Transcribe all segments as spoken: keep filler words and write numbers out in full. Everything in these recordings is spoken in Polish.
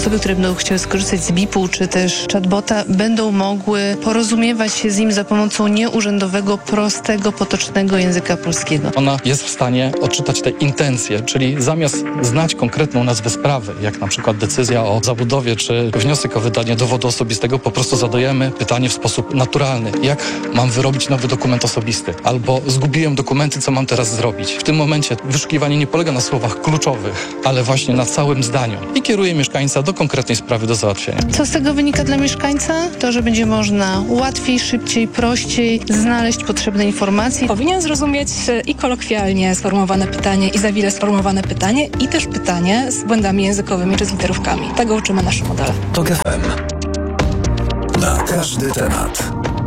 osoby, które będą chciały skorzystać z B I P-u czy też chatbota, będą mogły porozumiewać się z nim za pomocą nieurzędowego, prostego, potocznego języka polskiego. Ona jest w stanie odczytać te intencje, czyli zamiast znać konkretną nazwę sprawy, jak na przykład decyzja o zabudowie czy wniosek o wydanie dowodu osobistego, po prostu zadajemy pytanie w sposób naturalny. Jak mam wyrobić nowy dokument osobisty? Albo zgubiłem dokumenty, co mam teraz zrobić? W tym momencie wyszukiwanie nie polega na słowach kluczowych, ale właśnie na całym zdaniu i kieruje mieszkańca do konkretnej sprawy do załatwienia. Co z tego wynika dla mieszkańca? To, że będzie można łatwiej, szybciej, prościej znaleźć potrzebne informacje. Powinien zrozumieć i kolokwialnie sformułowane pytanie, i za wile sformułowane pytanie, i też pytanie z błędami językowymi czy z literówkami. Tego uczymy nasze modele. TOK F M. Na każdy temat.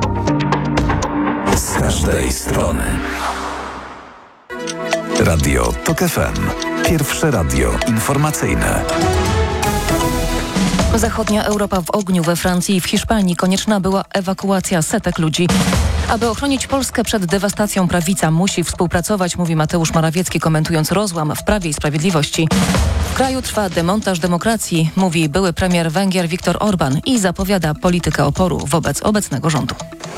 Z każdej strony. Radio TOK F M. Pierwsze radio informacyjne. Zachodnia Europa w ogniu. We Francji i w Hiszpanii konieczna była ewakuacja setek ludzi. Aby ochronić Polskę przed dewastacją, prawica musi współpracować, mówi Mateusz Morawiecki, komentując rozłam w Prawie i Sprawiedliwości. W kraju trwa demontaż demokracji, mówi były premier Węgier Viktor Orban i zapowiada politykę oporu wobec obecnego rządu.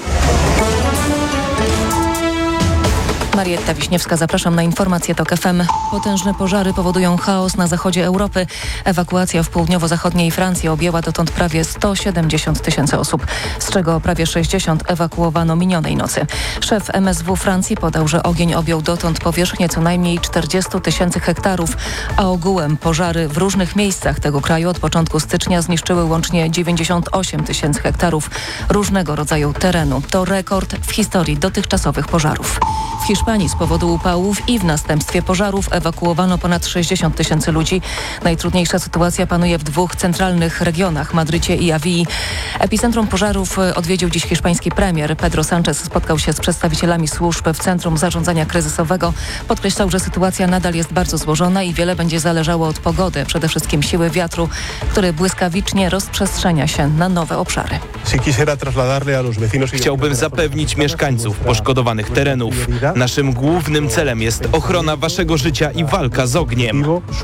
Marietta Wiśniewska, zapraszam na informacje TOK F M. Potężne pożary powodują chaos na zachodzie Europy. Ewakuacja w południowo-zachodniej Francji objęła dotąd prawie sto siedemdziesiąt tysięcy osób, z czego prawie sześćdziesiąt ewakuowano minionej nocy. Szef M S W Francji podał, że ogień objął dotąd powierzchnię co najmniej czterdzieści tysięcy hektarów, a ogółem pożary w różnych miejscach tego kraju od początku stycznia zniszczyły łącznie dziewięćdziesiąt osiem tysięcy hektarów różnego rodzaju terenu. To rekord w historii dotychczasowych pożarów. W Hiszpanii z powodu upałów i w następstwie pożarów ewakuowano ponad sześćdziesiąt tysięcy ludzi. Najtrudniejsza sytuacja panuje w dwóch centralnych regionach, Madrycie i Awii. Epicentrum pożarów odwiedził dziś hiszpański premier. Pedro Sánchez spotkał się z przedstawicielami służb w Centrum Zarządzania Kryzysowego. Podkreślał, że sytuacja nadal jest bardzo złożona i wiele będzie zależało od pogody, przede wszystkim siły wiatru, który błyskawicznie rozprzestrzenia się na nowe obszary. Chciałbym zapewnić mieszkańców poszkodowanych terenów. Naszym głównym celem jest ochrona waszego życia i walka z ogniem.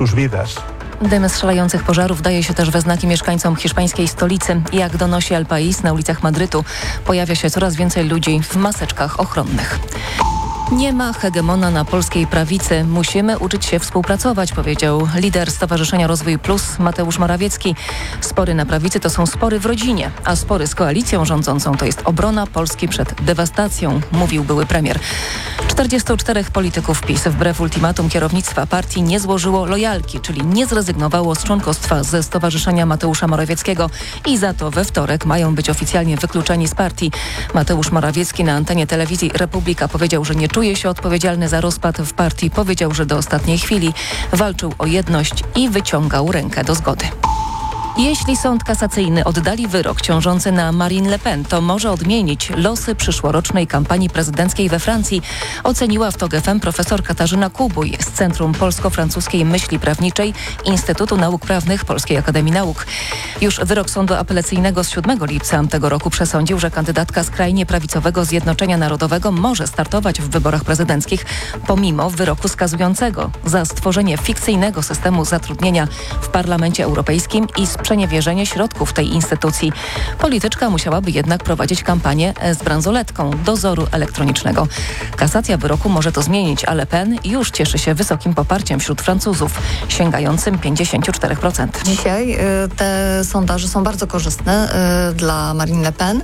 Dym strzelających pożarów daje się też we znaki mieszkańcom hiszpańskiej stolicy. Jak donosi El País, na ulicach Madrytu pojawia się coraz więcej ludzi w maseczkach ochronnych. Nie ma hegemona na polskiej prawicy. Musimy uczyć się współpracować, powiedział lider Stowarzyszenia Rozwój Plus Mateusz Morawiecki. Spory na prawicy to są spory w rodzinie, a spory z koalicją rządzącą to jest obrona Polski przed dewastacją, mówił były premier. czterdziestu czterech polityków PiS wbrew ultimatum kierownictwa partii nie złożyło lojalki, czyli nie zrezygnowało z członkostwa ze Stowarzyszenia Mateusza Morawieckiego i za to we wtorek mają być oficjalnie wykluczeni z partii. Mateusz Morawiecki na antenie telewizji Republika powiedział, że nie czuje się odpowiedzialny za rozpad w partii. Powiedział, że do ostatniej chwili walczył o jedność i wyciągał rękę do zgody. Jeśli sąd kasacyjny oddali wyrok ciążący na Marine Le Pen, to może odmienić losy przyszłorocznej kampanii prezydenckiej we Francji, oceniła w TOK F M profesor Katarzyna Kubuj z Centrum Polsko-Francuskiej Myśli Prawniczej Instytutu Nauk Prawnych Polskiej Akademii Nauk. Już wyrok sądu apelacyjnego z siódmego lipca tego roku przesądził, że kandydatka skrajnie prawicowego Zjednoczenia Narodowego może startować w wyborach prezydenckich pomimo wyroku skazującego za stworzenie fikcyjnego systemu zatrudnienia w Parlamencie Europejskim i sprzeniewierzenie środków tej instytucji. Polityczka musiałaby jednak prowadzić kampanię z bransoletką dozoru elektronicznego. Kasacja wyroku może to zmienić, a Le Pen już cieszy się wysokim poparciem wśród Francuzów, sięgającym pięćdziesiąt cztery procent. Dzisiaj te sondaże są bardzo korzystne dla Marine Le Pen.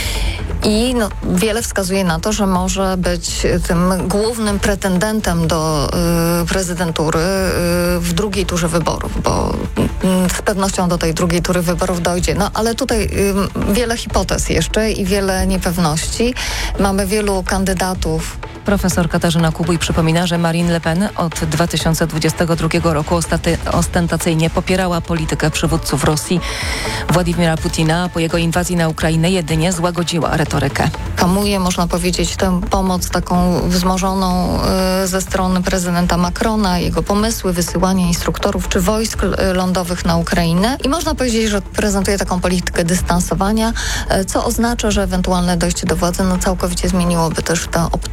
I no, wiele wskazuje na to, że może być tym głównym pretendentem do y, prezydentury y, w drugiej turze wyborów, bo y, z pewnością do tej drugiej tury wyborów dojdzie. No ale tutaj y, wiele hipotez jeszcze i wiele niepewności. Mamy wielu kandydatów. Profesor Katarzyna Kubuj przypomina, że Marine Le Pen od dwa tysiące dwudziestego drugiego roku ostaty, ostentacyjnie popierała politykę przywódców Rosji Władimira Putina, a po jego inwazji na Ukrainę jedynie złagodziła retorykę. Hamuje, można powiedzieć, tę pomoc taką wzmożoną y, ze strony prezydenta Macrona, jego pomysły, wysyłanie instruktorów czy wojsk y, lądowych na Ukrainę. I można powiedzieć, że prezentuje taką politykę dystansowania, y, co oznacza, że ewentualne dojście do władzy no, całkowicie zmieniłoby też tę optykę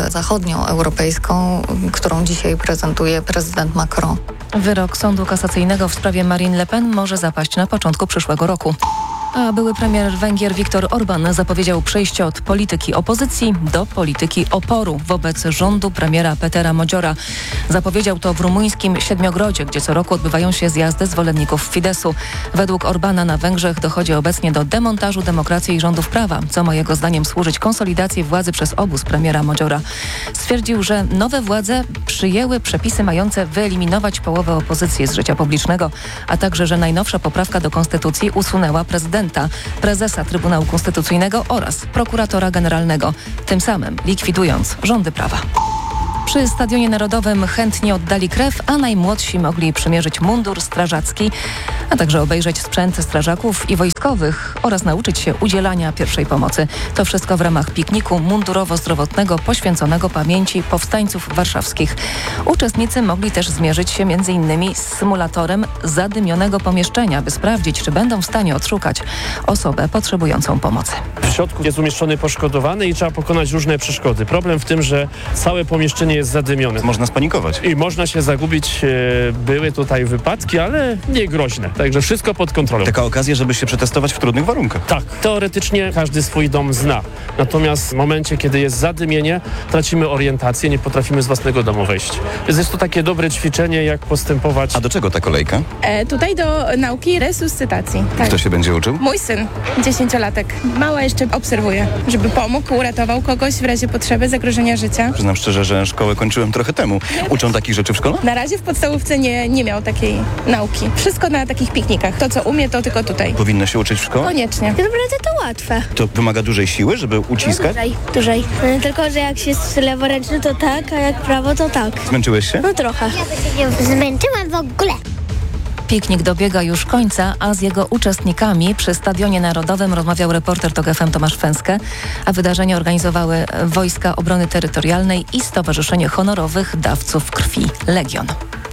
zachodnią, europejską, którą dzisiaj prezentuje prezydent Macron. Wyrok Sądu Kasacyjnego w sprawie Marine Le Pen może zapaść na początku przyszłego roku. A były premier Węgier Viktor Orbán zapowiedział przejście od polityki opozycji do polityki oporu wobec rządu premiera Petera Modziora. Zapowiedział to w rumuńskim Siedmiogrodzie, gdzie co roku odbywają się zjazdy zwolenników Fideszu. Według Orbána na Węgrzech dochodzi obecnie do demontażu demokracji i rządów prawa, co ma jego zdaniem służyć konsolidacji władzy przez obóz premiera Modziora. Stwierdził, że nowe władze przyjęły przepisy mające wyeliminować połowę opozycji z życia publicznego, a także, że najnowsza poprawka do konstytucji usunęła prezydenta, prezesa Trybunału Konstytucyjnego oraz prokuratora generalnego, tym samym likwidując rządy prawa. Przy Stadionie Narodowym chętni oddali krew, a najmłodsi mogli przymierzyć mundur strażacki, a także obejrzeć sprzęt strażaków i wojskowych oraz nauczyć się udzielania pierwszej pomocy. To wszystko w ramach pikniku mundurowo-zdrowotnego poświęconego pamięci powstańców warszawskich. Uczestnicy mogli też zmierzyć się między innymi z symulatorem zadymionego pomieszczenia, by sprawdzić, czy będą w stanie odszukać osobę potrzebującą pomocy. W środku jest umieszczony poszkodowany i trzeba pokonać różne przeszkody. Problem w tym, że całe pomieszczenie jest zadymione. Można spanikować. I można się zagubić. Były tutaj wypadki, ale nie groźne. Także wszystko pod kontrolą. Taka okazja, żeby się przetestować w trudnych warunkach. Tak. Teoretycznie każdy swój dom zna. Natomiast w momencie, kiedy jest zadymienie, tracimy orientację, nie potrafimy z własnego domu wejść. Więc jest to takie dobre ćwiczenie, jak postępować. A do czego ta kolejka? E, tutaj do nauki resuscytacji. Tak. Kto się będzie uczył? Mój syn, dziesięciolatek. Mała jeszcze obserwuje, żeby pomógł, uratował kogoś w razie potrzeby, zagrożenia życia. Przyznam szczerze, że szkołę kończyłem trochę temu. Uczą takich rzeczy w szkole? Na razie w podstawówce nie, nie miał takiej nauki. Wszystko na takich piknikach. To, co umie, to tylko tutaj. Powinno się uczyć w szkole? Koniecznie. Tak naprawdę to łatwe. To wymaga dużej siły, żeby uciskać? Dłużej, dłużej. No, tylko, że jak się jest leworęczny, to tak, a jak prawo, to tak. Zmęczyłeś się? No trochę. Ja się nie zmęczyłam w ogóle. Piknik dobiega już końca, a z jego uczestnikami przy Stadionie Narodowym rozmawiał reporter TOK F M Tomasz Fęskę, a wydarzenie organizowały Wojska Obrony Terytorialnej i Stowarzyszenie Honorowych Dawców Krwi Legion.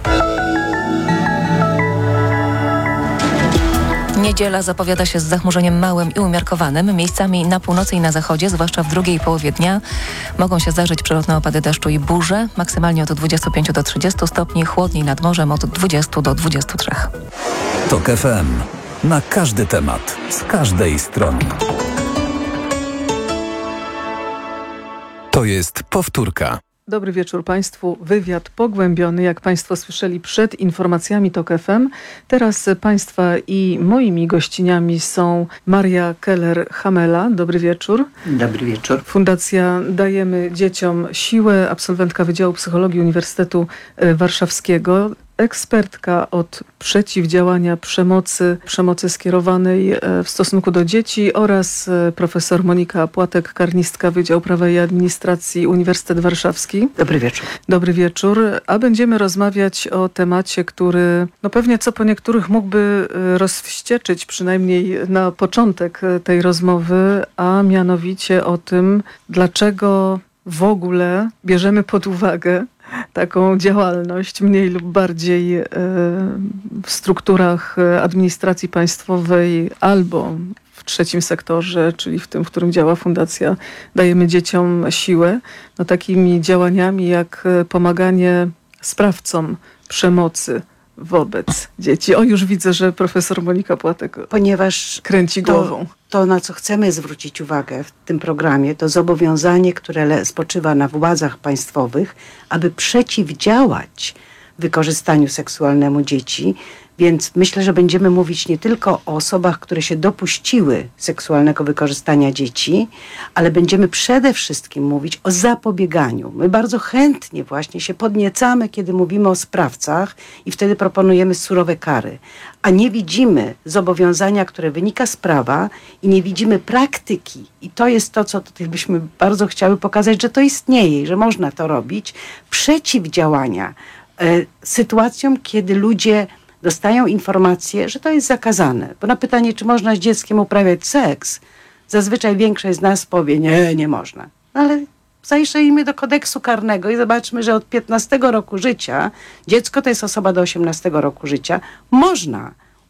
Niedziela zapowiada się z zachmurzeniem małym i umiarkowanym. Miejscami na północy i na zachodzie, zwłaszcza w drugiej połowie dnia, mogą się zdarzyć przelotne opady deszczu i burze. Maksymalnie od dwudziestu pięciu do trzydziestu stopni, chłodniej nad morzem od dwudziestu do dwudziestu trzech. TOK F M. Na każdy temat, z każdej strony. To jest powtórka. Dobry wieczór Państwu. Wywiad pogłębiony, jak Państwo słyszeli przed informacjami TOK F M. Teraz Państwa i moimi gościniami są Maria Keller-Hamela. Dobry wieczór. Dobry wieczór. Fundacja Dajemy Dzieciom Siłę, absolwentka Wydziału Psychologii Uniwersytetu Warszawskiego. Ekspertka od przeciwdziałania przemocy, przemocy skierowanej w stosunku do dzieci oraz profesor Monika Płatek-Karnistka, Wydział Prawa i Administracji Uniwersytet Warszawski. Dobry wieczór. Dobry wieczór. A będziemy rozmawiać o temacie, który no pewnie co po niektórych mógłby rozwścieczyć, przynajmniej na początek tej rozmowy, a mianowicie o tym, dlaczego w ogóle bierzemy pod uwagę taką działalność mniej lub bardziej e, w strukturach administracji państwowej albo w trzecim sektorze, czyli w tym, w którym działa Fundacja Dajemy Dzieciom Siłę, no takimi działaniami jak pomaganie sprawcom przemocy wobec dzieci. O, już widzę, że profesor Monika Płatek Ponieważ kręci to, głową. To, na co chcemy zwrócić uwagę w tym programie, to zobowiązanie, które spoczywa na władzach państwowych, aby przeciwdziałać wykorzystaniu seksualnemu dzieci. Więc myślę, że będziemy mówić nie tylko o osobach, które się dopuściły seksualnego wykorzystania dzieci, ale będziemy przede wszystkim mówić o zapobieganiu. My bardzo chętnie właśnie się podniecamy, kiedy mówimy o sprawcach i wtedy proponujemy surowe kary. A nie widzimy zobowiązania, które wynika z prawa i nie widzimy praktyki. I to jest to, co tutaj byśmy bardzo chciały pokazać, że to istnieje i że można to robić. Przeciwdziałania y, sytuacjom, kiedy ludzie dostają informację, że to jest zakazane. Bo na pytanie, czy można z dzieckiem uprawiać seks, zazwyczaj większość z nas powie, nie, nie można. No ale zajrzyjmy do kodeksu karnego i zobaczmy, że od piętnastego roku życia, dziecko to jest osoba do osiemnastego roku życia, można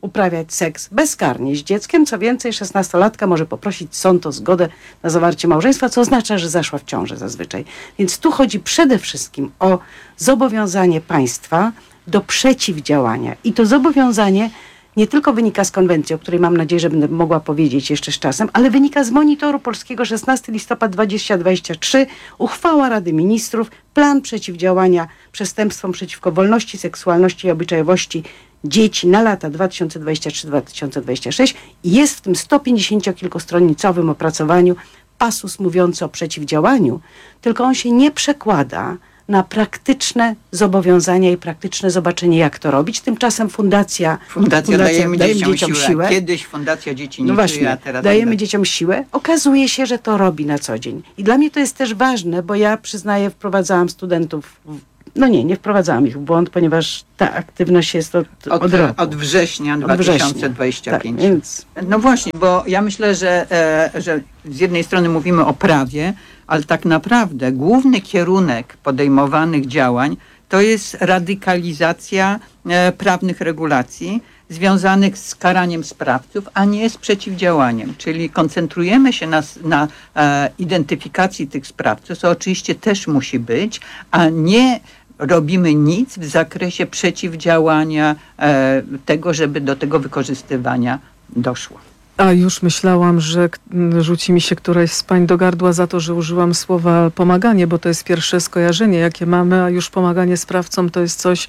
uprawiać seks bezkarnie z dzieckiem. Co więcej, szesnastolatka może poprosić sąd o zgodę na zawarcie małżeństwa, co oznacza, że zaszła w ciążę zazwyczaj. Więc tu chodzi przede wszystkim o zobowiązanie państwa do przeciwdziałania. I to zobowiązanie nie tylko wynika z konwencji, o której mam nadzieję, że będę mogła powiedzieć jeszcze z czasem, ale wynika z monitoru polskiego szesnastego listopada dwa tysiące dwudziestego trzeciego, uchwała Rady Ministrów, plan przeciwdziałania przestępstwom przeciwko wolności, seksualności i obyczajowości dzieci na lata dwa tysiące dwudziesty trzeci do dwa tysiące dwudziestego szóstego i jest w tym sto pięćdziesięciokilkustronicowym opracowaniu pasus mówiący o przeciwdziałaniu, tylko on się nie przekłada na praktyczne zobowiązania i praktyczne zobaczenie, jak to robić. Tymczasem fundacja... Fundacja, fundacja dajemy, dajemy dzieciom, dzieciom siłę. siłę. Kiedyś Fundacja Dzieci nie No właśnie, czuje, a teraz... dajemy fundacja. dzieciom siłę. Okazuje się, że to robi na co dzień. I dla mnie to jest też ważne, bo ja przyznaję, wprowadzałam studentów... W, no nie, nie wprowadzałam ich w błąd, ponieważ ta aktywność jest od, od, od roku. Od września dwa tysiące dwudziestego piątego. Tak, więc... No właśnie, bo ja myślę, że, e, że z jednej strony mówimy o prawie, ale tak naprawdę główny kierunek podejmowanych działań to jest radykalizacja e, prawnych regulacji związanych z karaniem sprawców, a nie z przeciwdziałaniem. Czyli koncentrujemy się na, na e, identyfikacji tych sprawców, co oczywiście też musi być, a nie robimy nic w zakresie przeciwdziałania e, tego, żeby do tego wykorzystywania doszło. A już myślałam, że rzuci mi się któraś z pań do gardła za to, że użyłam słowa pomaganie, bo to jest pierwsze skojarzenie, jakie mamy, a już pomaganie sprawcom to jest coś,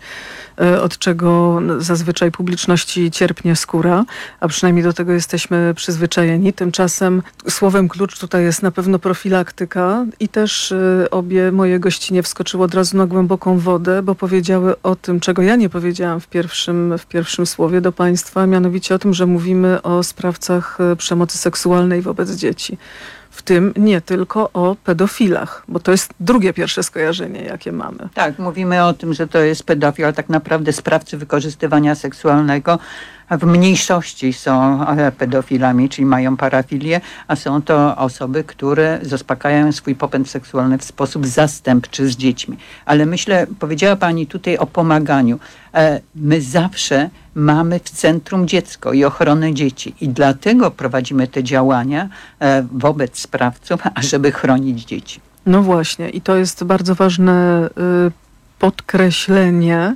od czego zazwyczaj publiczności cierpnie skóra, a przynajmniej do tego jesteśmy przyzwyczajeni. Tymczasem słowem klucz tutaj jest na pewno profilaktyka i też obie moje gościnie wskoczyły od razu na głęboką wodę, bo powiedziały o tym, czego ja nie powiedziałam w pierwszym, w pierwszym słowie do państwa, mianowicie o tym, że mówimy o sprawcach przemocy seksualnej wobec dzieci. W tym nie tylko o pedofilach, bo to jest drugie pierwsze skojarzenie, jakie mamy. Tak, mówimy o tym, że to jest pedofil, ale tak naprawdę sprawcy wykorzystywania seksualnego w mniejszości są pedofilami, czyli mają parafilię, a są to osoby, które zaspokajają swój popęd seksualny w sposób zastępczy z dziećmi. Ale myślę, powiedziała pani tutaj o pomaganiu. My zawsze mamy w centrum dziecko i ochronę dzieci i dlatego prowadzimy te działania wobec sprawców, ażeby chronić dzieci. No właśnie i to jest bardzo ważne podkreślenie.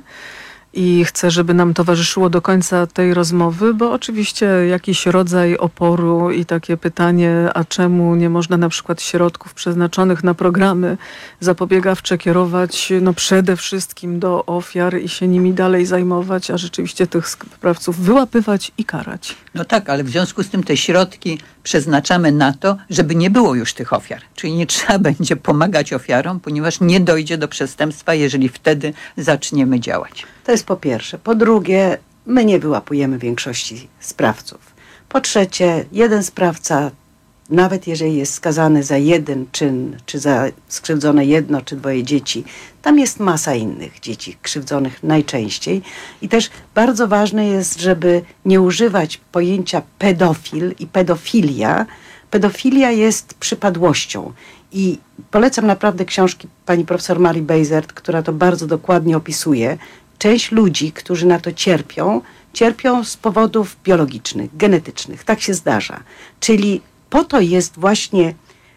I chcę, żeby nam towarzyszyło do końca tej rozmowy, bo oczywiście jakiś rodzaj oporu i takie pytanie, a czemu nie można na przykład środków przeznaczonych na programy zapobiegawcze kierować no przede wszystkim do ofiar i się nimi dalej zajmować, a rzeczywiście tych sprawców wyłapywać i karać. No tak, ale w związku z tym te środki przeznaczamy na to, żeby nie było już tych ofiar. Czyli nie trzeba będzie pomagać ofiarom, ponieważ nie dojdzie do przestępstwa, jeżeli wtedy zaczniemy działać. To jest po pierwsze. Po drugie, my nie wyłapujemy większości sprawców. Po trzecie, jeden sprawca, nawet jeżeli jest skazany za jeden czyn, czy za skrzywdzone jedno, czy dwoje dzieci, tam jest masa innych dzieci krzywdzonych najczęściej. I też bardzo ważne jest, żeby nie używać pojęcia pedofil i pedofilia. Pedofilia jest przypadłością. I polecam naprawdę książki pani profesor Marii Bejzert, która to bardzo dokładnie opisuje. Część ludzi, którzy na to cierpią, cierpią z powodów biologicznych, genetycznych. Tak się zdarza. Czyli po to jest właśnie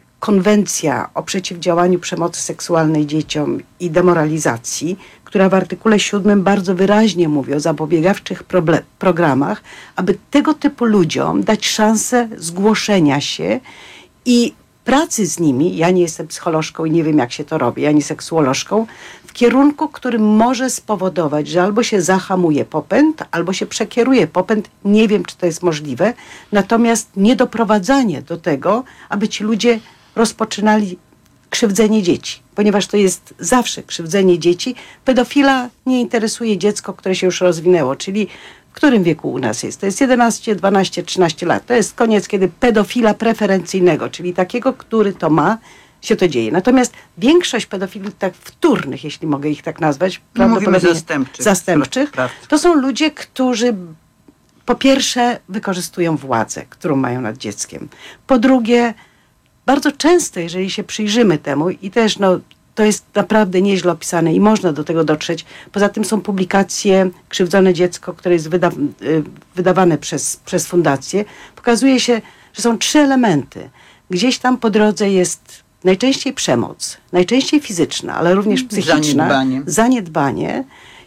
konwencja o przeciwdziałaniu przemocy seksualnej dzieciom i demoralizacji, która w artykule siódmym bardzo wyraźnie mówi o zapobiegawczych problem, programach, aby tego typu ludziom dać szansę zgłoszenia się i pracy z nimi, ja nie jestem psycholożką i nie wiem, jak się to robi, ani seksuolożką, w kierunku, który może spowodować, że albo się zahamuje popęd, albo się przekieruje popęd. Nie wiem, czy to jest możliwe. Natomiast niedoprowadzanie do tego, aby ci ludzie rozpoczynali krzywdzenie dzieci, ponieważ to jest zawsze krzywdzenie dzieci. Pedofila nie interesuje dziecko, które się już rozwinęło, czyli w którym wieku u nas jest? To jest jedenaście, dwanaście, trzynaście lat. To jest koniec, kiedy pedofila preferencyjnego, czyli takiego, który to ma, się to dzieje. Natomiast większość pedofilów tak wtórnych, jeśli mogę ich tak nazwać, no, mówimy zastępczych, zastępczych to są ludzie, którzy po pierwsze wykorzystują władzę, którą mają nad dzieckiem. Po drugie, bardzo często, jeżeli się przyjrzymy temu i też no, to jest naprawdę nieźle opisane i można do tego dotrzeć. Poza tym są publikacje Krzywdzone dziecko, które jest wyda wydawane przez, przez fundację. Pokazuje się, że są trzy elementy. Gdzieś tam po drodze jest najczęściej przemoc, najczęściej fizyczna, ale również psychiczna. Zaniedbanie. Zaniedbanie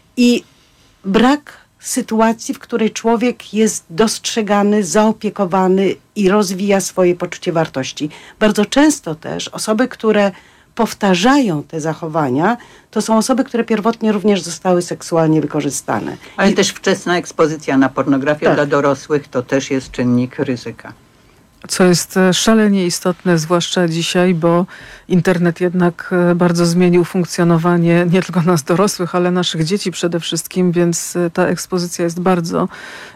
i brak sytuacji, w której człowiek jest dostrzegany, zaopiekowany i rozwija swoje poczucie wartości. Bardzo często też osoby, które powtarzają te zachowania, to są osoby, które pierwotnie również zostały seksualnie wykorzystane. Ale I też wczesna ekspozycja na pornografię tak. dla dorosłych to też jest czynnik ryzyka. Co jest szalenie istotne, zwłaszcza dzisiaj, bo internet jednak bardzo zmienił funkcjonowanie nie tylko nas dorosłych, ale naszych dzieci przede wszystkim, więc ta ekspozycja jest bardzo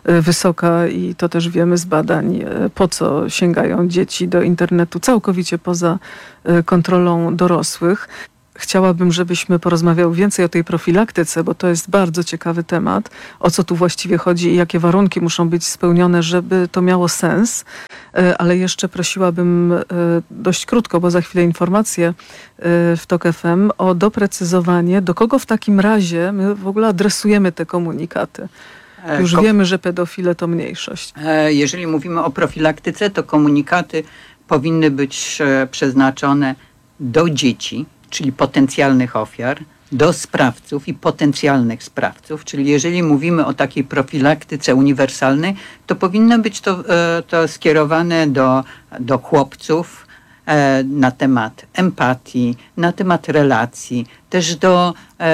wysoka i to też wiemy z badań, po co sięgają dzieci do internetu całkowicie poza kontrolą dorosłych. Chciałabym, żebyśmy porozmawiały więcej o tej profilaktyce, bo to jest bardzo ciekawy temat. O co tu właściwie chodzi i jakie warunki muszą być spełnione, żeby to miało sens. Ale jeszcze prosiłabym dość krótko, bo za chwilę informacje w TOK F M o doprecyzowanie, do kogo w takim razie my w ogóle adresujemy te komunikaty. Już Ko- wiemy, że pedofile to mniejszość. Jeżeli mówimy o profilaktyce, to komunikaty powinny być przeznaczone do dzieci, czyli potencjalnych ofiar, do sprawców i potencjalnych sprawców. Czyli jeżeli mówimy o takiej profilaktyce uniwersalnej, to powinno być to, to skierowane do, do chłopców na temat empatii, na temat relacji, też do,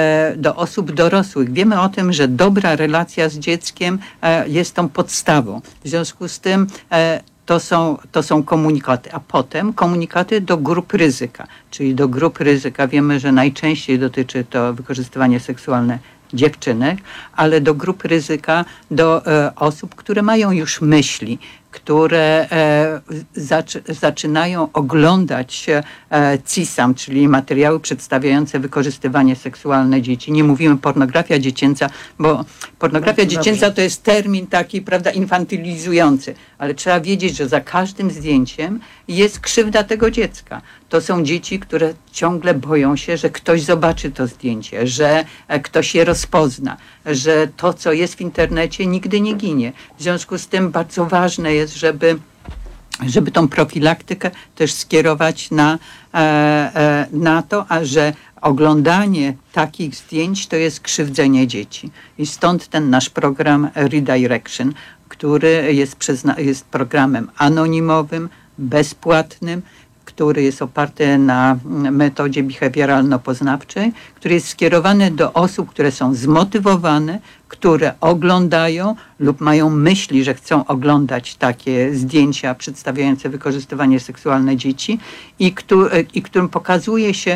do osób dorosłych. Wiemy o tym, że dobra relacja z dzieckiem jest tą podstawą. W związku z tym To są, to są komunikaty, a potem komunikaty do grup ryzyka, czyli do grup ryzyka. Wiemy, że najczęściej dotyczy to wykorzystywania seksualne dziewczynek, ale do grup ryzyka, do e, osób, które mają już myśli, które e, zaczy, zaczynają oglądać e, C I S A M, czyli materiały przedstawiające wykorzystywanie seksualne dzieci. Nie mówimy pornografia dziecięca, bo pornografia dziecięca to jest termin taki, prawda, infantylizujący, ale trzeba wiedzieć, że za każdym zdjęciem jest krzywda tego dziecka. To są dzieci, które ciągle boją się, że ktoś zobaczy to zdjęcie, że ktoś je rozpozna, że to, co jest w internecie, nigdy nie ginie. W związku z tym bardzo ważne jest, żeby, żeby tą profilaktykę też skierować na, na to, a że oglądanie takich zdjęć to jest krzywdzenie dzieci. I stąd ten nasz program Redirection, który jest, przyzna- jest programem anonimowym, bezpłatnym, który jest oparty na metodzie behawioralno-poznawczej, który jest skierowany do osób, które są zmotywowane, które oglądają lub mają myśli, że chcą oglądać takie zdjęcia przedstawiające wykorzystywanie seksualne dzieci i, który, i którym pokazuje się,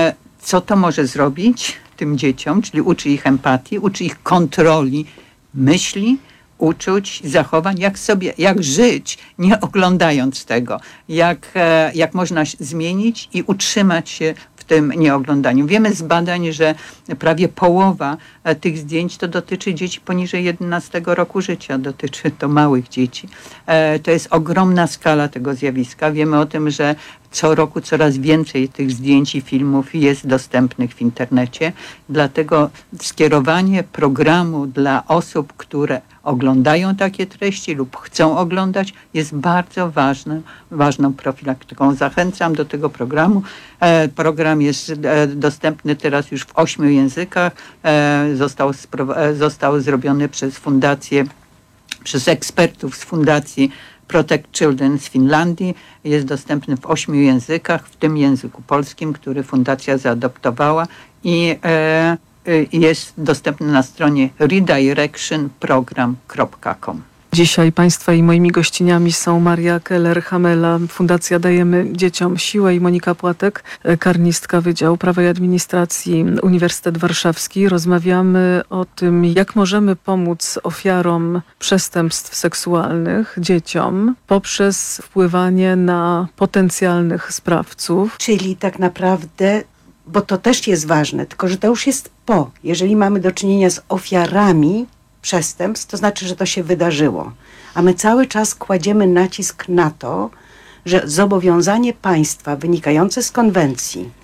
co to może zrobić tym dzieciom, czyli uczy ich empatii, uczy ich kontroli myśli, uczuć, zachowań, jak sobie, jak żyć, nie oglądając tego, jak, jak można zmienić i utrzymać się w tym nieoglądaniu. Wiemy z badań, że prawie połowa tych zdjęć to dotyczy dzieci poniżej jedenastego roku życia, dotyczy to małych dzieci. To jest ogromna skala tego zjawiska. Wiemy o tym, że co roku coraz więcej tych zdjęć i filmów jest dostępnych w internecie. Dlatego skierowanie programu dla osób, które oglądają takie treści lub chcą oglądać, jest bardzo ważną, ważną profilaktyką. Zachęcam do tego programu. E, program jest e, dostępny teraz już w ośmiu językach. E, został, spro- został zrobiony przez fundację, przez ekspertów z fundacji Protect Children z Finlandii. Jest dostępny w ośmiu językach, w tym języku polskim, który fundacja zaadoptowała i e, jest dostępny na stronie redirection program kropka com. Dzisiaj Państwa i moimi gościniami są Maria Keller-Hamela, Fundacja Dajemy Dzieciom Siłę, i Monika Płatek, karnistka Wydziału Prawa i Administracji, Uniwersytet Warszawski. Rozmawiamy o tym, jak możemy pomóc ofiarom przestępstw seksualnych, dzieciom, poprzez wpływanie na potencjalnych sprawców. Czyli tak naprawdę, bo to też jest ważne, tylko że to już jest po. Jeżeli mamy do czynienia z ofiarami przestępstw, to znaczy, że to się wydarzyło. A my cały czas kładziemy nacisk na to, że zobowiązanie państwa wynikające z konwencji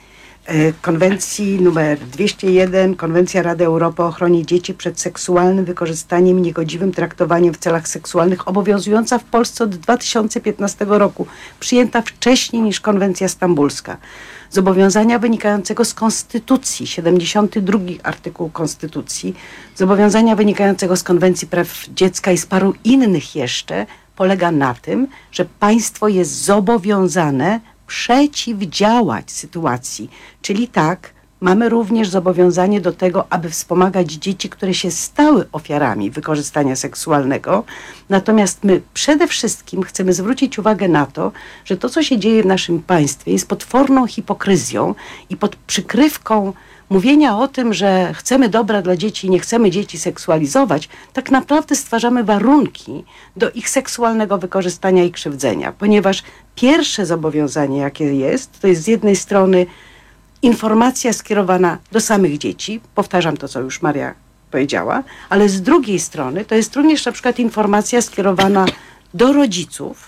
konwencji numer dwieście jeden, Konwencja Rady Europy o ochronie dzieci przed seksualnym wykorzystaniem i niegodziwym traktowaniem w celach seksualnych, obowiązująca w Polsce od dwa tysiące piętnastego roku, przyjęta wcześniej niż konwencja stambulska. Zobowiązania wynikającego z Konstytucji, siedemdziesiąty drugi artykuł Konstytucji, zobowiązania wynikającego z Konwencji Praw Dziecka i z paru innych jeszcze, polega na tym, że państwo jest zobowiązane przeciwdziałać sytuacji. Czyli tak, mamy również zobowiązanie do tego, aby wspomagać dzieci, które się stały ofiarami wykorzystania seksualnego. Natomiast my przede wszystkim chcemy zwrócić uwagę na to, że to, co się dzieje w naszym państwie, jest potworną hipokryzją i pod przykrywką mówienia o tym, że chcemy dobra dla dzieci i nie chcemy dzieci seksualizować, tak naprawdę stwarzamy warunki do ich seksualnego wykorzystania i krzywdzenia. Ponieważ pierwsze zobowiązanie, jakie jest, to jest z jednej strony informacja skierowana do samych dzieci, powtarzam to, co już Maria powiedziała, ale z drugiej strony to jest również na przykład informacja skierowana do rodziców,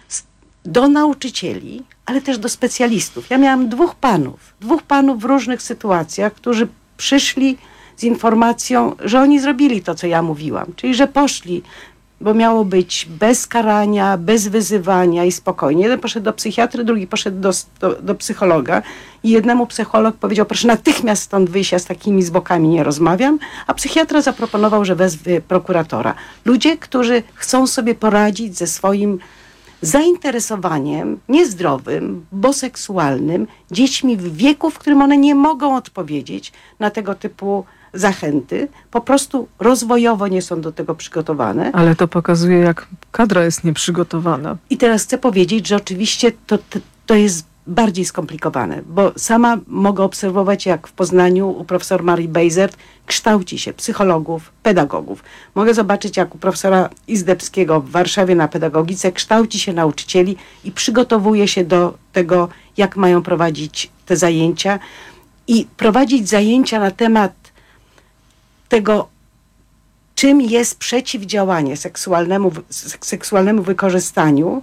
do nauczycieli, ale też do specjalistów. Ja miałam dwóch panów, dwóch panów w różnych sytuacjach, którzy przyszli z informacją, że oni zrobili to, co ja mówiłam, czyli że poszli, bo miało być bez karania, bez wyzywania i spokojnie. Jeden poszedł do psychiatry, drugi poszedł do, do, do psychologa i jednemu psycholog powiedział, proszę natychmiast stąd wyjść, ja z takimi zbokami nie rozmawiam, a psychiatra zaproponował, że wezwie prokuratora. Ludzie, którzy chcą sobie poradzić ze swoim zainteresowaniem niezdrowym, bo seksualnym, dziećmi w wieku, w którym one nie mogą odpowiedzieć na tego typu zachęty, po prostu rozwojowo nie są do tego przygotowane. Ale to pokazuje, jak kadra jest nieprzygotowana. I teraz chcę powiedzieć, że oczywiście to, to, to jest bardziej skomplikowane, bo sama mogę obserwować, jak w Poznaniu u profesor Marii Bejzert kształci się psychologów, pedagogów. Mogę zobaczyć, jak u profesora Izdebskiego w Warszawie na pedagogice kształci się nauczycieli i przygotowuje się do tego, jak mają prowadzić te zajęcia i prowadzić zajęcia na temat tego, czym jest przeciwdziałanie seksualnemu, seksualnemu wykorzystaniu,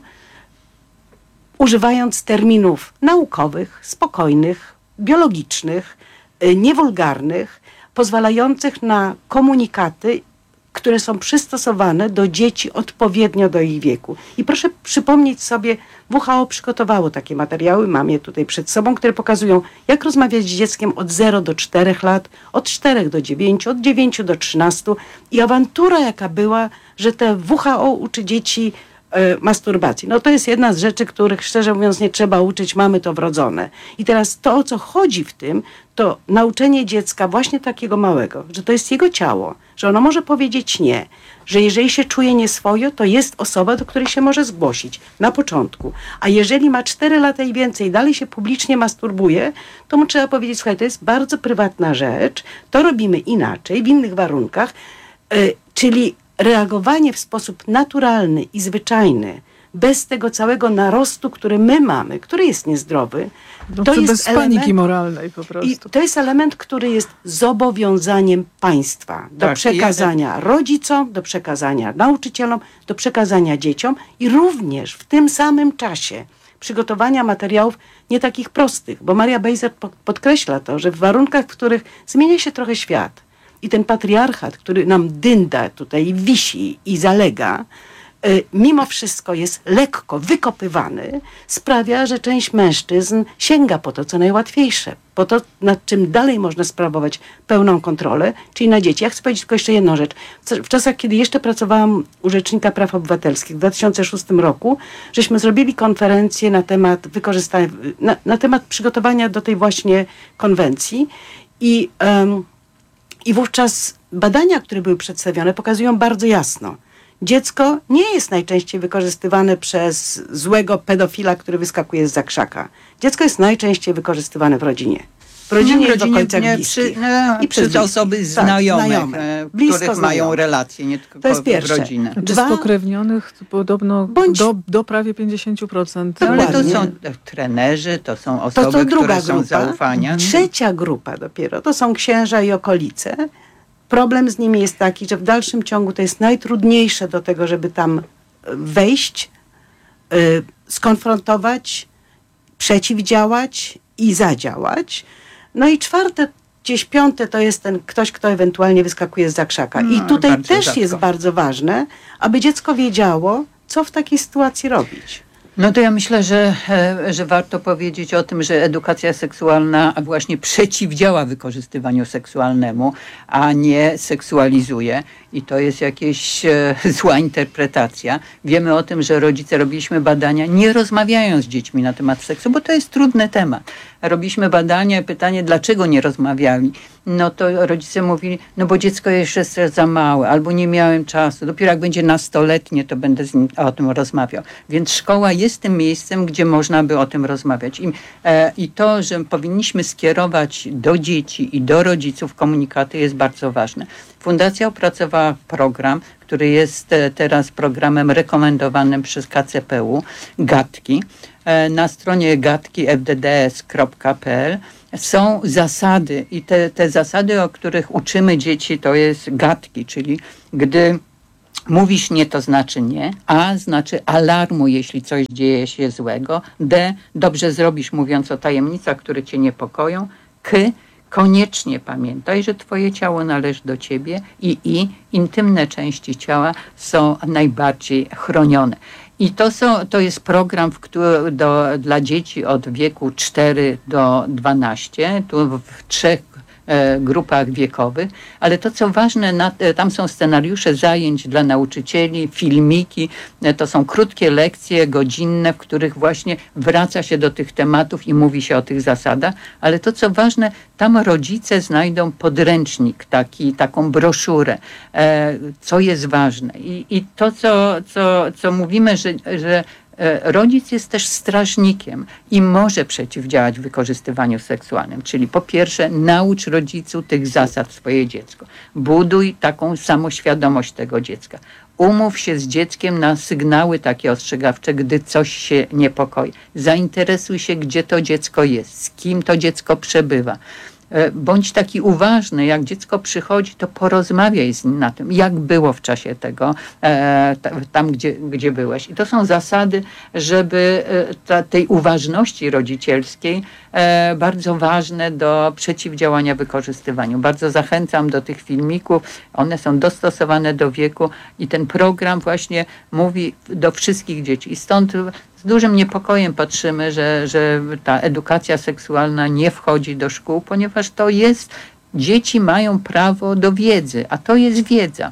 używając terminów naukowych, spokojnych, biologicznych, niewulgarnych, pozwalających na komunikaty, które są przystosowane do dzieci odpowiednio do ich wieku. I proszę przypomnieć sobie, W H O przygotowało takie materiały, mam je tutaj przed sobą, które pokazują, jak rozmawiać z dzieckiem od zera do czterech lat, od czterech do dziewięciu, od dziewięciu do trzynastu. I awantura, jaka była, że te W H O uczy dzieci e, masturbacji. No to jest jedna z rzeczy, których szczerze mówiąc nie trzeba uczyć, mamy to wrodzone. I teraz to, o co chodzi w tym, to nauczenie dziecka właśnie takiego małego, że to jest jego ciało, że ono może powiedzieć nie, że jeżeli się czuje nieswojo, to jest osoba, do której się może zgłosić na początku. A jeżeli ma cztery lata i więcej i dalej się publicznie masturbuje, to mu trzeba powiedzieć, słuchaj, to jest bardzo prywatna rzecz, to robimy inaczej, w innych warunkach, yy, czyli reagowanie w sposób naturalny i zwyczajny, bez tego całego narostu, który my mamy, który jest niezdrowy, no, to jest bez element, paniki moralnej po prostu. I to jest element, który jest zobowiązaniem państwa do tak, przekazania ja... rodzicom, do przekazania nauczycielom, do przekazania dzieciom i również w tym samym czasie przygotowania materiałów nie takich prostych, bo Maria Bejzert podkreśla to, że w warunkach, w których zmienia się trochę świat i ten patriarchat, który nam dynda tutaj, wisi i zalega, mimo wszystko jest lekko wykopywany, sprawia, że część mężczyzn sięga po to, co najłatwiejsze, po to, nad czym dalej można sprawować pełną kontrolę, czyli na dzieci. Ja chcę powiedzieć tylko jeszcze jedną rzecz. W czasach, kiedy jeszcze pracowałam u Rzecznika Praw Obywatelskich w dwa tysiące szóstym roku, żeśmy zrobili konferencję na temat wykorzystania, na, na temat przygotowania do tej właśnie konwencji i, um, i wówczas badania, które były przedstawione, pokazują bardzo jasno, dziecko nie jest najczęściej wykorzystywane przez złego pedofila, który wyskakuje z zakrzaka. Dziecko jest najczęściej wykorzystywane w rodzinie. W rodzinie, nie, w okolicach nie, bliskich. Przy, no, I przez osoby tak, znajome, znajome. Blisko których znajome. mają relacje, nie tylko to jest pierwsze. rodzinę. Czy spokrewnionych podobno Bądź... do, do prawie pięćdziesiąt procent. No, ale to są trenerzy, to są osoby, to, to druga które są grupa. zaufania. Trzecia grupa dopiero, to są księża i okolice. Problem z nimi jest taki, że w dalszym ciągu to jest najtrudniejsze do tego, żeby tam wejść, yy, skonfrontować, przeciwdziałać i zadziałać. No i czwarte, gdzieś piąte to jest ten ktoś, kto ewentualnie wyskakuje z zakrzaka. I No, tutaj bardzo też rzadko. jest bardzo ważne, aby dziecko wiedziało, co w takiej sytuacji robić. No to ja myślę, że, e, że warto powiedzieć o tym, że edukacja seksualna właśnie przeciwdziała wykorzystywaniu seksualnemu, a nie seksualizuje. I to jest jakaś e, zła interpretacja. Wiemy o tym, że rodzice, robiliśmy badania, nie rozmawiają z dziećmi na temat seksu, bo to jest trudny temat. Robiliśmy badania, pytanie, dlaczego nie rozmawiali. No to rodzice mówili, no bo dziecko jeszcze jest za małe, albo nie miałem czasu. Dopiero jak będzie nastoletnie, to będę z nim o tym rozmawiał. Więc szkoła jest tym miejscem, gdzie można by o tym rozmawiać. I, e, i to, że powinniśmy skierować do dzieci i do rodziców komunikaty, jest bardzo ważne. Fundacja opracowała program, który jest e, teraz programem rekomendowanym przez K C P U, Gatki. E, na stronie gatki f d d s kropka p l są zasady i te, te zasady, o których uczymy dzieci, to jest gatki, czyli gdy mówisz nie, to znaczy nie. A znaczy alarmu, jeśli coś dzieje się złego. D, dobrze zrobisz, mówiąc o tajemnicach, które cię niepokoją. K, koniecznie pamiętaj, że twoje ciało należy do ciebie. I I, intymne części ciała są najbardziej chronione. I to, są, to jest program w, który, do, dla dzieci od wieku cztery do dwunastu, tu w trzech e, grupach wiekowych, ale to co ważne, na, tam są scenariusze zajęć dla nauczycieli, filmiki, e, to są krótkie lekcje godzinne, w których właśnie wraca się do tych tematów i mówi się o tych zasadach, ale to co ważne, tam rodzice znajdą podręcznik, taki, taką broszurę, e, co jest ważne. I, i to, co, co, co mówimy, że, że e, rodzic jest też strażnikiem i może przeciwdziałać wykorzystywaniu seksualnym. Czyli po pierwsze, naucz rodzicu tych zasad swoje dziecko. Buduj taką samoświadomość tego dziecka. Umów się z dzieckiem na sygnały takie ostrzegawcze, gdy coś się niepokoi. Zainteresuj się, gdzie to dziecko jest, z kim to dziecko przebywa. Bądź taki uważny, jak dziecko przychodzi, to porozmawiaj z nim na tym, jak było w czasie tego, e, tam gdzie, gdzie byłeś. I to są zasady, żeby e, ta, tej uważności rodzicielskiej e, bardzo ważne do przeciwdziałania wykorzystywaniu. Bardzo zachęcam do tych filmików, one są dostosowane do wieku i ten program właśnie mówi do wszystkich dzieci. I stąd z dużym niepokojem patrzymy, że, że ta edukacja seksualna nie wchodzi do szkół, ponieważ to jest, dzieci mają prawo do wiedzy, a to jest wiedza.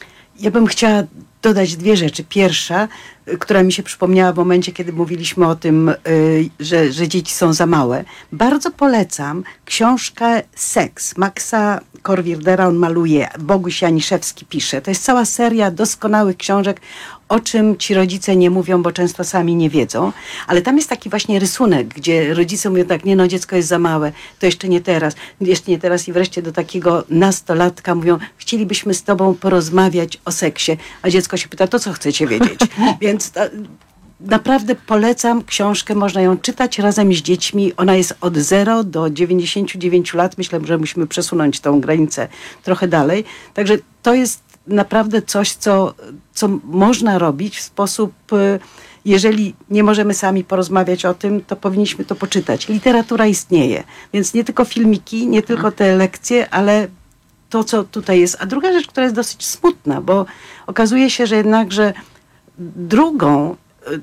Ja bym chciała dodać dwie rzeczy. Pierwsza, która mi się przypomniała w momencie, kiedy mówiliśmy o tym, że, że dzieci są za małe. Bardzo polecam książkę Seks Maxa Korwirdera, on maluje, Boguś Janiszewski pisze. To jest cała seria doskonałych książek, o czym ci rodzice nie mówią, bo często sami nie wiedzą. Ale tam jest taki właśnie rysunek, gdzie rodzice mówią tak, nie no, dziecko jest za małe, to jeszcze nie teraz, jeszcze nie teraz i wreszcie do takiego nastolatka mówią, chcielibyśmy z tobą porozmawiać o seksie, a dziecko się pyta, to co chcecie wiedzieć? Więc to, naprawdę polecam książkę, można ją czytać razem z dziećmi. Ona jest od zera do dziewięćdziesięciu dziewięciu lat. Myślę, że musimy przesunąć tą granicę trochę dalej. Także to jest naprawdę coś, co, co można robić w sposób, jeżeli nie możemy sami porozmawiać o tym, to powinniśmy to poczytać. Literatura istnieje, więc nie tylko filmiki, nie tylko te lekcje, ale to, co tutaj jest. A druga rzecz, która jest dosyć smutna, bo okazuje się, że jednakże drugą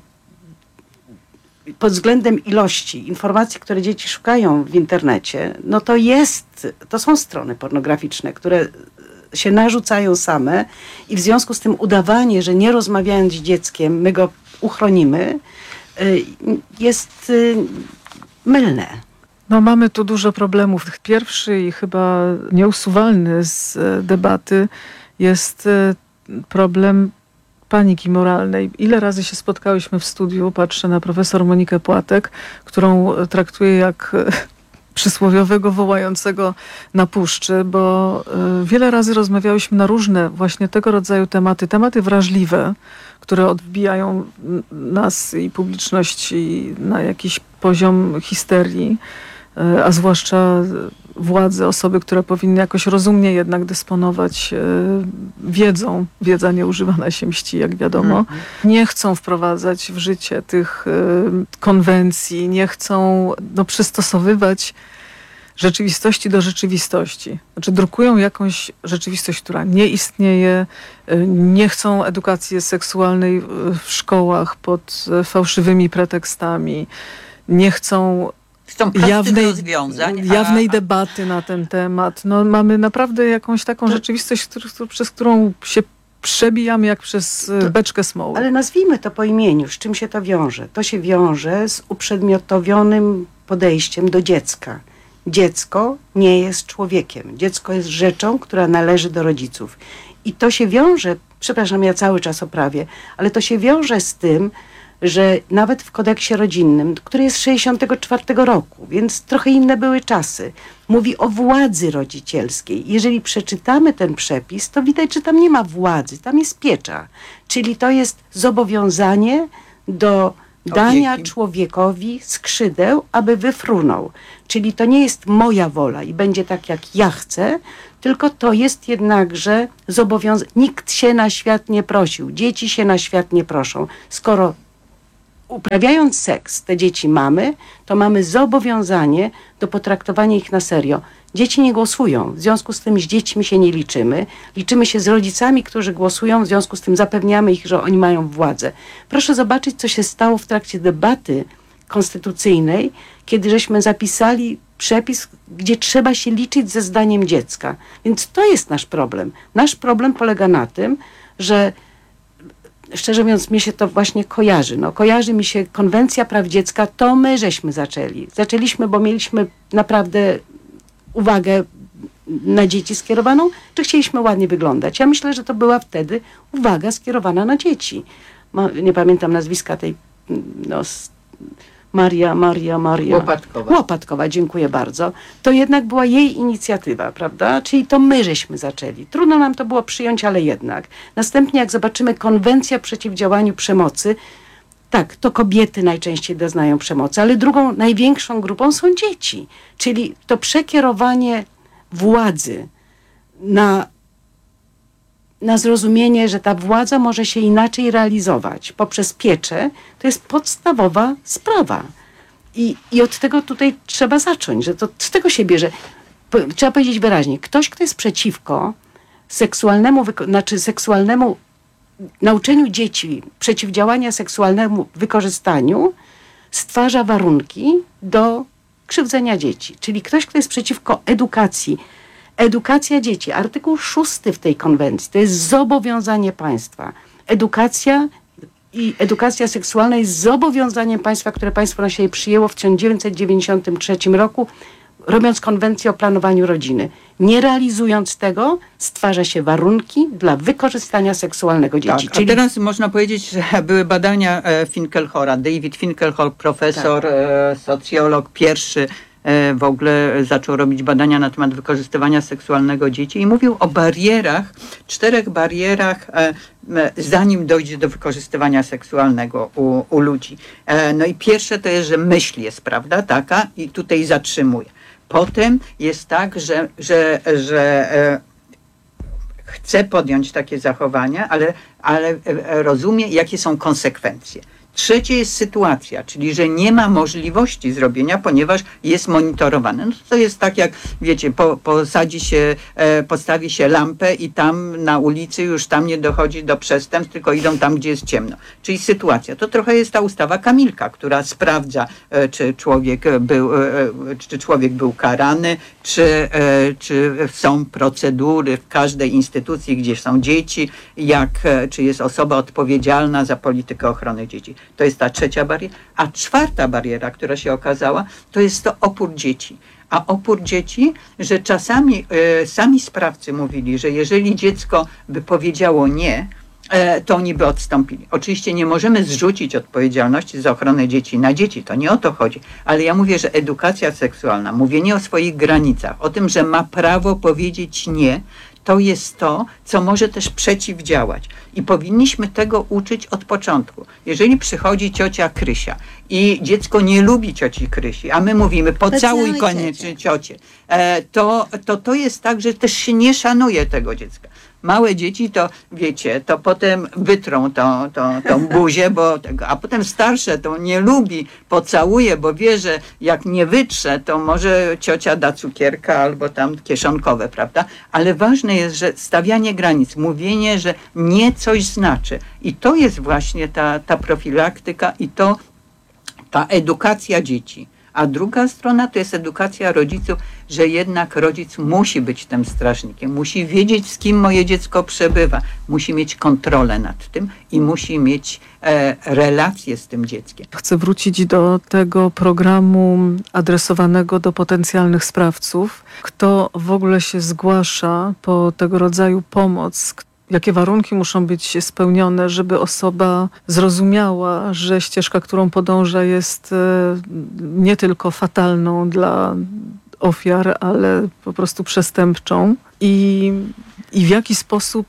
pod względem ilości informacji, które dzieci szukają w internecie, no to jest, to są strony pornograficzne, które się narzucają same i w związku z tym udawanie, że nie rozmawiając z dzieckiem, my go uchronimy, jest mylne. No mamy tu dużo problemów. Pierwszy i chyba nieusuwalny z debaty jest problem paniki moralnej. Ile razy się spotkałyśmy w studiu, patrzę na profesor Monikę Płatek, którą traktuję jak przysłowiowego wołającego na puszczy, bo y, wiele razy rozmawiałyśmy na różne właśnie tego rodzaju tematy, tematy wrażliwe, które odbijają nas i publiczności na jakiś poziom histerii, y, a zwłaszcza władze, osoby, które powinny jakoś rozumnie jednak dysponować e, wiedzą, wiedza nieużywana się mści, jak wiadomo, mhm. nie chcą wprowadzać w życie tych e, konwencji, nie chcą no, przystosowywać rzeczywistości do rzeczywistości. Znaczy drukują jakąś rzeczywistość, która nie istnieje, nie chcą edukacji seksualnej w szkołach pod fałszywymi pretekstami, nie chcą Chcą jawnej, rozwiązań, jawnej a... debaty na ten temat. No, mamy naprawdę jakąś taką to... rzeczywistość, który, przez którą się przebijamy jak przez to, beczkę smoły. Ale nazwijmy to po imieniu, z czym się to wiąże. To się wiąże z uprzedmiotowionym podejściem do dziecka. Dziecko nie jest człowiekiem. Dziecko jest rzeczą, która należy do rodziców. I to się wiąże, przepraszam, ja cały czas oprawię, ale to się wiąże z tym, że nawet w kodeksie rodzinnym, który jest z sześćdziesiątego czwartego roku, więc trochę inne były czasy, mówi o władzy rodzicielskiej. Jeżeli przeczytamy ten przepis, to widać, że tam nie ma władzy, tam jest piecza. Czyli to jest zobowiązanie do dania Opieki. człowiekowi skrzydeł, aby wyfrunął. Czyli to nie jest moja wola i będzie tak, jak ja chcę, tylko to jest jednakże zobowiązanie. Nikt się na świat nie prosił, dzieci się na świat nie proszą. Skoro uprawiając seks te dzieci mamy, to mamy zobowiązanie do potraktowania ich na serio. Dzieci nie głosują, w związku z tym z dziećmi się nie liczymy. Liczymy się z rodzicami, którzy głosują, w związku z tym zapewniamy ich, że oni mają władzę. Proszę zobaczyć, co się stało w trakcie debaty konstytucyjnej, kiedy żeśmy zapisali przepis, gdzie trzeba się liczyć ze zdaniem dziecka. Więc to jest nasz problem. Nasz problem polega na tym, że szczerze mówiąc, mi się to właśnie kojarzy. No, kojarzy mi się Konwencja Praw Dziecka, to my żeśmy zaczęli. Zaczęliśmy, bo mieliśmy naprawdę uwagę na dzieci skierowaną, czy chcieliśmy ładnie wyglądać. Ja myślę, że to była wtedy uwaga skierowana na dzieci. Ma, nie pamiętam nazwiska tej no, Maria, Maria, Maria. Łopatkowa. Łopatkowa, dziękuję bardzo. To jednak była jej inicjatywa, prawda? Czyli to my żeśmy zaczęli. Trudno nam to było przyjąć, ale jednak. Następnie jak zobaczymy Konwencję o przeciwdziałaniu przemocy, tak, to kobiety najczęściej doznają przemocy, ale drugą największą grupą są dzieci. Czyli to przekierowanie władzy na, na zrozumienie, że ta władza może się inaczej realizować poprzez pieczę, to jest podstawowa sprawa. I, i od tego tutaj trzeba zacząć, że to z tego się bierze. Po, trzeba powiedzieć wyraźnie, ktoś, kto jest przeciwko seksualnemu, znaczy seksualnemu nauczeniu dzieci przeciwdziałania seksualnemu wykorzystaniu, stwarza warunki do krzywdzenia dzieci. Czyli ktoś, kto jest przeciwko edukacji. Edukacja dzieci, artykuł szósty w tej konwencji, to jest zobowiązanie państwa. Edukacja i edukacja seksualna jest zobowiązaniem państwa, które państwo na siebie przyjęło w tysiąc dziewięćset dziewięćdziesiątym trzecim roku, robiąc konwencję o planowaniu rodziny. Nie realizując tego, stwarza się warunki dla wykorzystania seksualnego dzieci. Tak, a Czyli... teraz można powiedzieć, że były badania e, Finkelhora. David Finkelhor, profesor, tak. e, socjolog, pierwszy e, w ogóle zaczął robić badania na temat wykorzystywania seksualnego dzieci i mówił o barierach, czterech barierach, e, e, zanim dojdzie do wykorzystywania seksualnego u, u ludzi. E, no i pierwsze to jest, że myśl jest, prawda, taka i tutaj zatrzymuje. Potem jest tak, że, że, że e, chce podjąć takie zachowania, ale, ale e, rozumie, jakie są konsekwencje. Trzecie jest sytuacja, czyli że nie ma możliwości zrobienia, ponieważ jest monitorowane. No to jest tak jak, wiecie, po, posadzi się, e, postawi się lampę i tam na ulicy już tam nie dochodzi do przestępstw, tylko idą tam, gdzie jest ciemno. Czyli sytuacja. To trochę jest ta ustawa Kamilka, która sprawdza, e, czy człowiek był, e, czy człowiek był karany, czy, e, czy są procedury w każdej instytucji, gdzie są dzieci, jak, e, czy jest osoba odpowiedzialna za politykę ochrony dzieci. To jest ta trzecia bariera. A czwarta bariera, która się okazała, to jest to opór dzieci. A opór dzieci, że czasami e, sami sprawcy mówili, że jeżeli dziecko by powiedziało nie, e, to oni by odstąpili. Oczywiście nie możemy zrzucić odpowiedzialności za ochronę dzieci na dzieci, to nie o to chodzi. Ale ja mówię, że edukacja seksualna, mówienie o swoich granicach, o tym, że ma prawo powiedzieć nie, to jest to, co może też przeciwdziałać. I powinniśmy tego uczyć od początku. Jeżeli przychodzi ciocia Krysia i dziecko nie lubi cioci Krysi, a my mówimy pocałuj koniecznie ciocię, e, to, to to jest tak, że też się nie szanuje tego dziecka. Małe dzieci to, wiecie, to potem wytrą tą, tą, tą buzię, bo tego, a potem starsze to nie lubi, pocałuje, bo wie, że jak nie wytrze, to może ciocia da cukierka albo tam kieszonkowe, prawda? Ale ważne jest, że stawianie granic, mówienie, że nie coś znaczy. I to jest właśnie ta, ta profilaktyka i to ta edukacja dzieci. A druga strona to jest edukacja rodziców, że jednak rodzic musi być tym strażnikiem, musi wiedzieć, z kim moje dziecko przebywa, musi mieć kontrolę nad tym i musi mieć e, relacje z tym dzieckiem. Chcę wrócić do tego programu adresowanego do potencjalnych sprawców. Kto w ogóle się zgłasza po tego rodzaju pomoc? Jakie warunki muszą być spełnione, żeby osoba zrozumiała, że ścieżka, którą podąża, jest nie tylko fatalną dla ofiar, ale po prostu przestępczą i, i w jaki sposób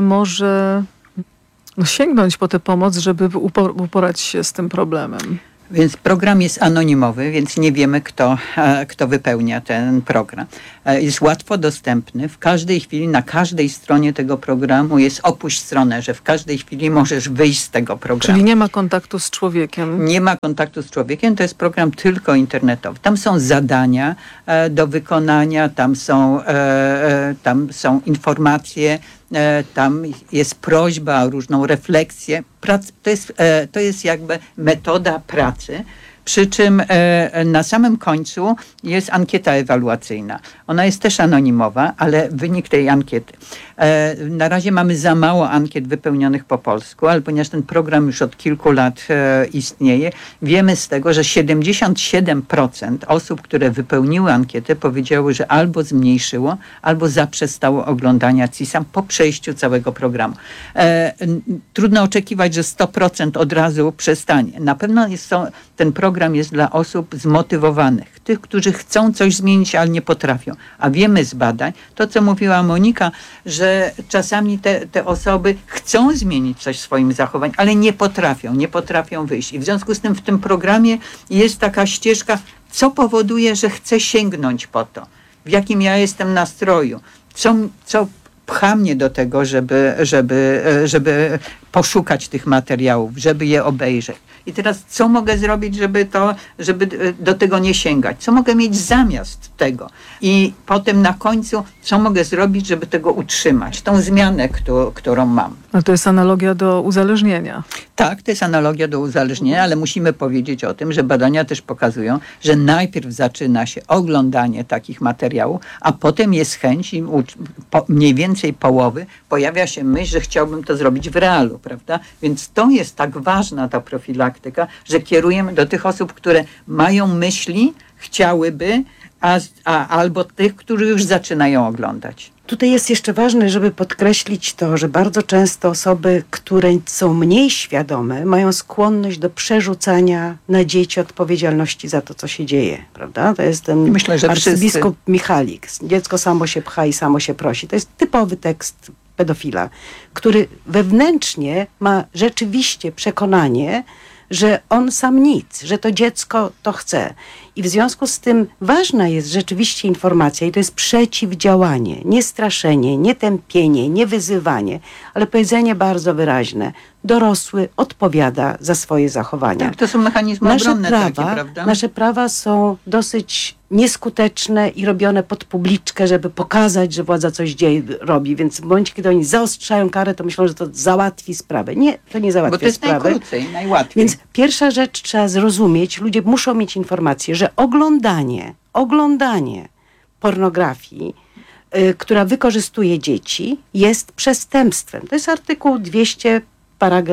może no, sięgnąć po tę pomoc, żeby upor- uporać się z tym problemem. Więc program jest anonimowy, więc nie wiemy, kto, kto wypełnia ten program. Jest łatwo dostępny. W każdej chwili, na każdej stronie tego programu jest opuść stronę, że w każdej chwili możesz wyjść z tego programu. Czyli nie ma kontaktu z człowiekiem. Nie ma kontaktu z człowiekiem, to jest program tylko internetowy. Tam są zadania e, do wykonania, tam są, e, e, tam są informacje, e, tam jest prośba o różną refleksję. Prac, to, jest, e, to jest jakby metoda pracy. Przy czym e, na samym końcu jest ankieta ewaluacyjna. Ona jest też anonimowa, ale wynik tej ankiety. E, na razie mamy za mało ankiet wypełnionych po polsku, ale ponieważ ten program już od kilku lat e, istnieje, wiemy z tego, że siedemdziesiąt siedem procent osób, które wypełniły ankietę, powiedziały, że albo zmniejszyło, albo zaprzestało oglądania C I S-a po przejściu całego programu. E, trudno oczekiwać, że sto procent od razu przestanie. Na pewno jest to, ten program Program jest dla osób zmotywowanych, tych, którzy chcą coś zmienić, ale nie potrafią. A wiemy z badań, to co mówiła Monika, że czasami te, te osoby chcą zmienić coś w swoim zachowaniu, ale nie potrafią, nie potrafią wyjść. I w związku z tym w tym programie jest taka ścieżka, co powoduje, że chcę sięgnąć po to, w jakim ja jestem nastroju, co, co pcha mnie do tego, żeby, żeby, żeby poszukać tych materiałów, żeby je obejrzeć. I teraz co mogę zrobić, żeby to, żeby do tego nie sięgać? Co mogę mieć zamiast tego? I potem na końcu, co mogę zrobić, żeby tego utrzymać? Tą zmianę, którą, którą mam. No to jest analogia do uzależnienia. Tak, to jest analogia do uzależnienia, ale musimy powiedzieć o tym, że badania też pokazują, że najpierw zaczyna się oglądanie takich materiałów, a potem jest chęć i po, mniej więcej połowy pojawia się myśl, że chciałbym to zrobić w realu, prawda? Więc to jest tak ważna ta profilaktyka, że kierujemy do tych osób, które mają myśli, chciałyby, a, a, albo tych, którzy już zaczynają oglądać. Tutaj jest jeszcze ważne, żeby podkreślić to, że bardzo często osoby, które są mniej świadome, mają skłonność do przerzucania na dzieci odpowiedzialności za to, co się dzieje, prawda? To jest ten Myślę, że arcybiskup Michalik. Dziecko samo się pcha i samo się prosi. To jest typowy tekst pedofila, który wewnętrznie ma rzeczywiście przekonanie, że on sam nic, że to dziecko to chce. I w związku z tym ważna jest rzeczywiście informacja i to jest przeciwdziałanie, nie straszenie, nie tępienie, nie wyzywanie, ale powiedzenie bardzo wyraźne. Dorosły odpowiada za swoje zachowania. Tak, to są mechanizmy nasze obronne prawa, takie, prawda? Nasze prawa są dosyć nieskuteczne i robione pod publiczkę, żeby pokazać, że władza coś dzieje, robi. Więc w momencie, kiedy oni zaostrzają karę, to myślą, że to załatwi sprawę. Nie, to nie załatwia sprawy. Bo to jest sprawy. najkrócej, najłatwiej. Więc pierwsza rzecz trzeba zrozumieć, ludzie muszą mieć informację, że oglądanie, oglądanie pornografii, y, która wykorzystuje dzieci, jest przestępstwem. To jest artykuł dwieście, paragraf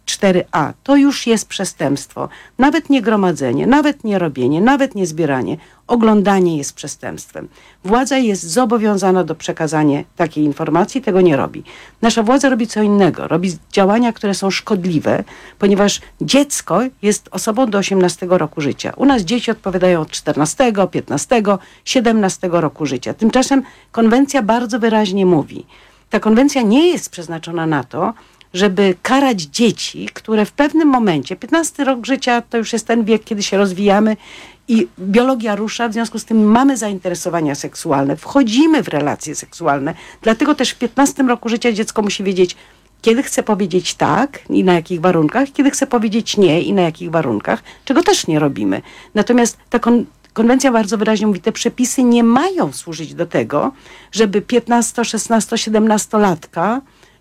cztery a. To już jest przestępstwo. Nawet nie gromadzenie, nawet nie robienie, nawet nie zbieranie. Oglądanie jest przestępstwem. Władza jest zobowiązana do przekazania takiej informacji, tego nie robi. Nasza władza robi co innego. Robi działania, które są szkodliwe, ponieważ dziecko jest osobą do osiemnastego roku życia. U nas dzieci odpowiadają od czternastego, piętnastego, siedemnastego roku życia. Tymczasem konwencja bardzo wyraźnie mówi, ta konwencja nie jest przeznaczona na to, żeby karać dzieci, które w pewnym momencie, piętnasty rok życia to już jest ten wiek, kiedy się rozwijamy i biologia rusza, w związku z tym mamy zainteresowania seksualne, wchodzimy w relacje seksualne, dlatego też w piętnastym roku życia dziecko musi wiedzieć, kiedy chce powiedzieć tak i na jakich warunkach, kiedy chce powiedzieć nie i na jakich warunkach, czego też nie robimy. Natomiast ta kon- konwencja bardzo wyraźnie mówi, te przepisy nie mają służyć do tego, żeby piętnasto, szesnasto, siedemnastolatka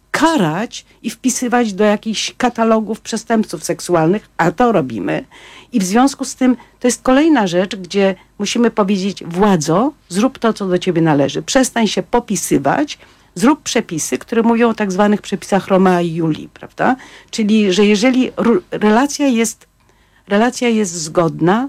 karać i wpisywać do jakichś katalogów przestępców seksualnych, a to robimy. I w związku z tym to jest kolejna rzecz, gdzie musimy powiedzieć, władzo, zrób to, co do ciebie należy. Przestań się popisywać, zrób przepisy, które mówią o tak zwanych przepisach Romea i Julii, prawda? Czyli, że jeżeli r- relacja jest, relacja jest zgodna,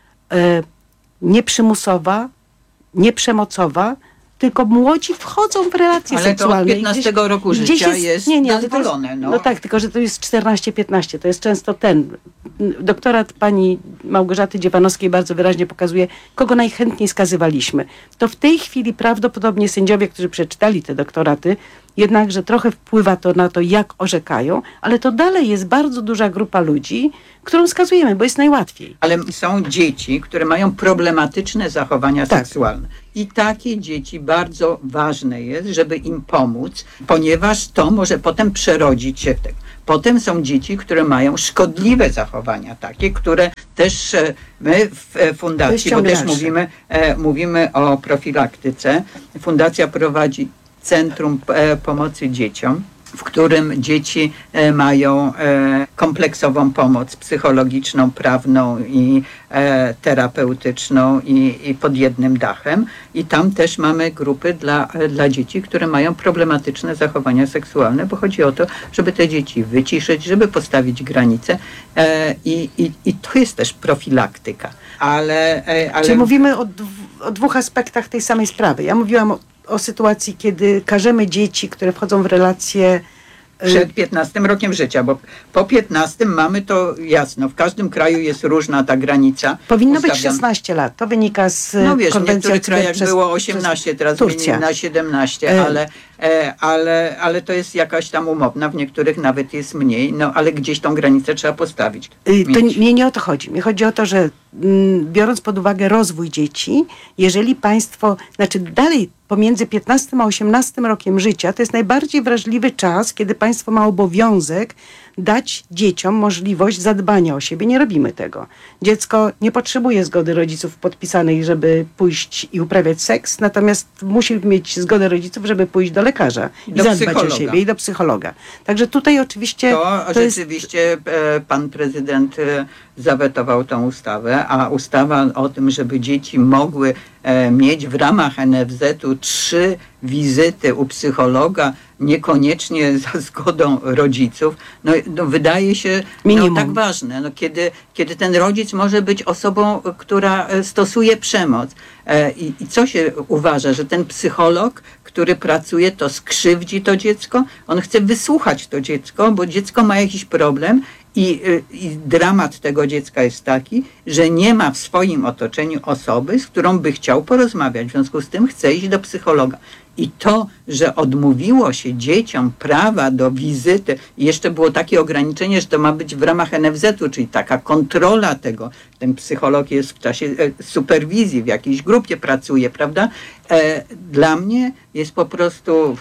e, nieprzymusowa, nieprzemocowa, tylko młodzi wchodzą w relacje ale seksualne. Ale to od piętnastego roku życia jest, jest nie, nie, dozwolone. To jest, no. no tak, tylko że to jest czternaście piętnaście, to jest często ten. Doktorat pani Małgorzaty Dziewanowskiej bardzo wyraźnie pokazuje, kogo najchętniej skazywaliśmy. To w tej chwili prawdopodobnie sędziowie, którzy przeczytali te doktoraty, jednakże trochę wpływa to na to, jak orzekają, ale to dalej jest bardzo duża grupa ludzi, którą skazujemy, bo jest najłatwiej. Ale są dzieci, które mają problematyczne zachowania tak. seksualne. I takie dzieci bardzo ważne jest, żeby im pomóc, ponieważ to może potem przerodzić się w tego. Potem są dzieci, które mają szkodliwe zachowania, takie, które też my w fundacji, bo też mówimy, e, mówimy o profilaktyce. Fundacja prowadzi Centrum e, Pomocy Dzieciom, w którym dzieci e, mają e, kompleksową pomoc psychologiczną, prawną i e, terapeutyczną i, i pod jednym dachem. I tam też mamy grupy dla, dla dzieci, które mają problematyczne zachowania seksualne, bo chodzi o to, żeby te dzieci wyciszyć, żeby postawić granice e, i, i, i to jest też profilaktyka. Ale, e, ale... Czyli mówimy o, dw- o dwóch aspektach tej samej sprawy. Ja mówiłam o o sytuacji, kiedy karzemy dzieci, które wchodzą w relacje przed piętnastym rokiem życia, bo po piętnastym mamy to jasno, w każdym kraju jest różna ta granica. Powinno ustawiam. być szesnaście lat, to wynika z no wiesz, konwencji. W niektórych krajach przez, było osiemnaście, teraz zmienili na siedemnaście, e... ale, e, ale, ale to jest jakaś tam umowna, w niektórych nawet jest mniej, no ale gdzieś tą granicę trzeba postawić. To mnie nie o to chodzi. Mi chodzi o to, że m, biorąc pod uwagę rozwój dzieci, jeżeli państwo, znaczy dalej pomiędzy piętnastym a osiemnastym rokiem życia, to jest najbardziej wrażliwy czas, kiedy państwo ma obowiązek dać dzieciom możliwość zadbania o siebie. Nie robimy tego. Dziecko nie potrzebuje zgody rodziców podpisanej, żeby pójść i uprawiać seks, natomiast musi mieć zgodę rodziców, żeby pójść do lekarza i do zadbać psychologa. o siebie i do psychologa. Także tutaj oczywiście... To, to rzeczywiście jest... pan prezydent zawetował tą ustawę, a ustawa o tym, żeby dzieci mogły e, mieć w ramach N F Z-u trzy wizyty u psychologa, niekoniecznie za zgodą rodziców, no, no wydaje się no, tak ważne. No, kiedy, kiedy ten rodzic może być osobą, która stosuje przemoc. E, i, I co się uważa, że ten psycholog, który pracuje, to skrzywdzi to dziecko? On chce wysłuchać to dziecko, bo dziecko ma jakiś problem i, i dramat tego dziecka jest taki, że nie ma w swoim otoczeniu osoby, z którą by chciał porozmawiać. W związku z tym chce iść do psychologa. I to, że odmówiło się dzieciom prawa do wizyty, i jeszcze było takie ograniczenie, że to ma być w ramach N F Z-u, czyli taka kontrola tego. Ten psycholog jest w czasie e, superwizji, w jakiejś grupie pracuje, prawda? E, dla mnie jest po prostu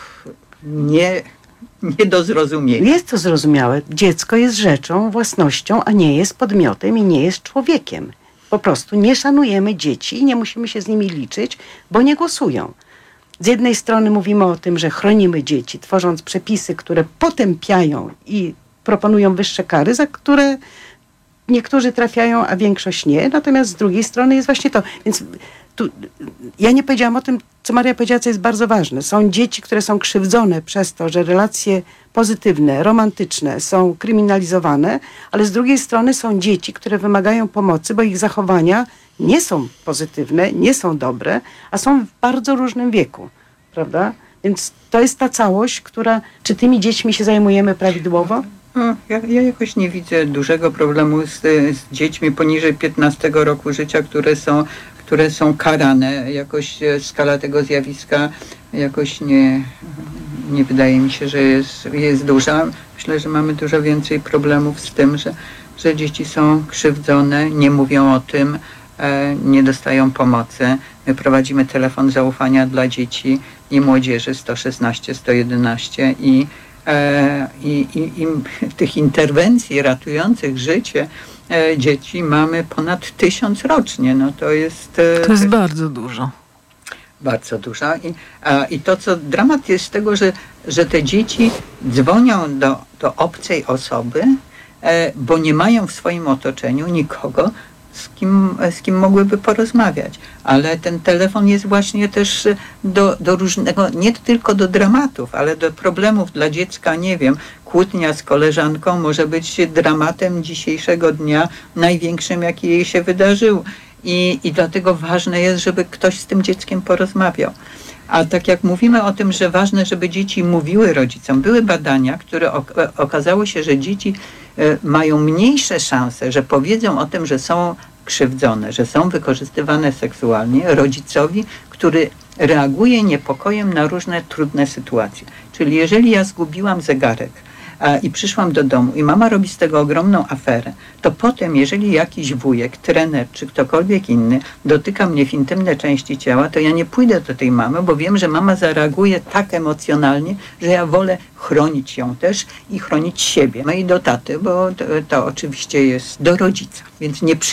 nie... nie do zrozumienia. Jest to zrozumiałe. Dziecko jest rzeczą, własnością, a nie jest podmiotem i nie jest człowiekiem. Po prostu nie szanujemy dzieci i nie musimy się z nimi liczyć, bo nie głosują. Z jednej strony mówimy o tym, że chronimy dzieci, tworząc przepisy, które potępiają i proponują wyższe kary, za które niektórzy trafiają, a większość nie. Natomiast z drugiej strony jest właśnie to. Więc tu, ja nie powiedziałam o tym, co Maria powiedziała, co jest bardzo ważne. Są dzieci, które są krzywdzone przez to, że relacje pozytywne, romantyczne są kryminalizowane, ale z drugiej strony są dzieci, które wymagają pomocy, bo ich zachowania nie są pozytywne, nie są dobre, a są w bardzo różnym wieku, prawda? Więc to jest ta całość, która... Czy tymi dziećmi się zajmujemy prawidłowo? No, ja, ja jakoś nie widzę dużego problemu z, z dziećmi poniżej piętnastego roku życia, które są, które są karane. Jakoś skala tego zjawiska jakoś nie, nie wydaje mi się, że jest, jest duża. Myślę, że mamy dużo więcej problemów z tym, że, że dzieci są krzywdzone, nie mówią o tym, e, nie dostają pomocy. My prowadzimy telefon zaufania dla dzieci i młodzieży sto szesnaście sto jedenaście i E, I, i, I tych interwencji ratujących życie e, dzieci mamy ponad tysiąc rocznie. No to jest... E, to jest bardzo dużo. Bardzo dużo. I, a, i to, co dramat jest z tego, że, że te dzieci dzwonią do, do obcej osoby, e, bo nie mają w swoim otoczeniu nikogo, z kim, z kim mogłyby porozmawiać. Ale ten telefon jest właśnie też do, do różnego, nie tylko do dramatów, ale do problemów dla dziecka, nie wiem, kłótnia z koleżanką może być dramatem dzisiejszego dnia, największym, jaki jej się wydarzył. I, i dlatego ważne jest, żeby ktoś z tym dzieckiem porozmawiał. A tak jak mówimy o tym, że ważne, żeby dzieci mówiły rodzicom, były badania, które ok- okazało się, że dzieci y, mają mniejsze szanse, że powiedzą o tym, że są krzywdzone, że są wykorzystywane seksualnie rodzicowi, który reaguje niepokojem na różne trudne sytuacje. Czyli jeżeli ja zgubiłam zegarek a, i przyszłam do domu i mama robi z tego ogromną aferę, to potem, jeżeli jakiś wujek, trener czy ktokolwiek inny dotyka mnie w intymne części ciała, to ja nie pójdę do tej mamy, bo wiem, że mama zareaguje tak emocjonalnie, że ja wolę chronić ją też i chronić siebie. No i do taty, bo to, to oczywiście jest do rodzica, więc nie przy